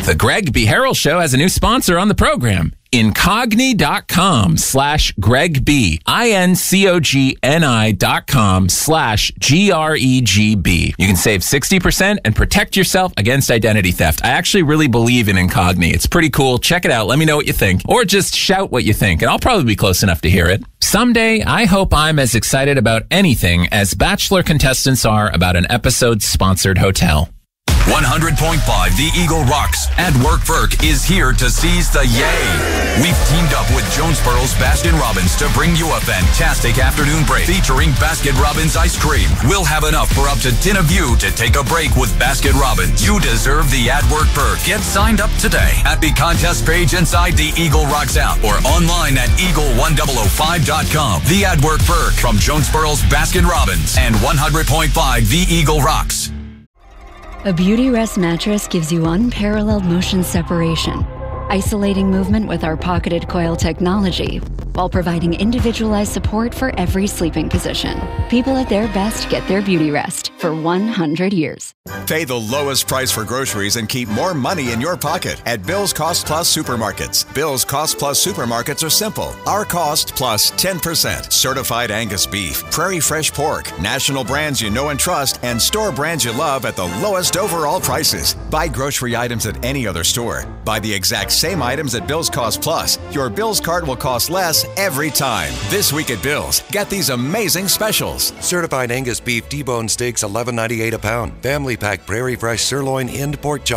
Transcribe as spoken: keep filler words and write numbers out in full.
The Greg B. Harrell Show has a new sponsor on the program. Incogni.com slash Greg B. I-N-C-O-G-N-I dot com slash G-R-E-G-B. You can save sixty percent and protect yourself against identity theft. I actually really believe in Incogni. It's pretty cool. Check it out. Let me know what you think. Or just shout what you think, and I'll probably be close enough to hear it. Someday, I hope I'm as excited about anything as Bachelor contestants are about an episode-sponsored hotel. one hundred point five The Eagle Rocks and Work Burke is here to seize the yay. We've teamed up with Jonesboro's Baskin Robbins to bring you a fantastic afternoon break featuring Baskin Robbins ice cream. We'll have enough for up to ten of you to take a break with Baskin Robbins. You deserve the Ad Work Burke. Get signed up today at the contest page inside the Eagle Rocks app or online at eagle one thousand five dot com. The Ad Work Burke from Jonesboro's Baskin Robbins and one hundred point five The Eagle Rocks. A Beautyrest mattress gives you unparalleled motion separation, isolating movement with our pocketed coil technology, while providing individualized support for every sleeping position. People at their best get their Beautyrest for one hundred years. Pay the lowest price for groceries and keep more money in your pocket at Bill's Cost Plus Supermarkets. Bill's Cost Plus Supermarkets are simple. Our cost plus ten percent. Certified Angus beef, Prairie Fresh pork, national brands you know and trust, and store brands you love at the lowest overall prices. Buy grocery items at any other store. Buy the exact same items at Bill's Cost Plus. Your Bill's cart will cost less every time. This week at Bill's, get these amazing specials. Certified Angus beef debone steaks eleven ninety-eight a pound. Family pack Prairie Fresh sirloin end pork chop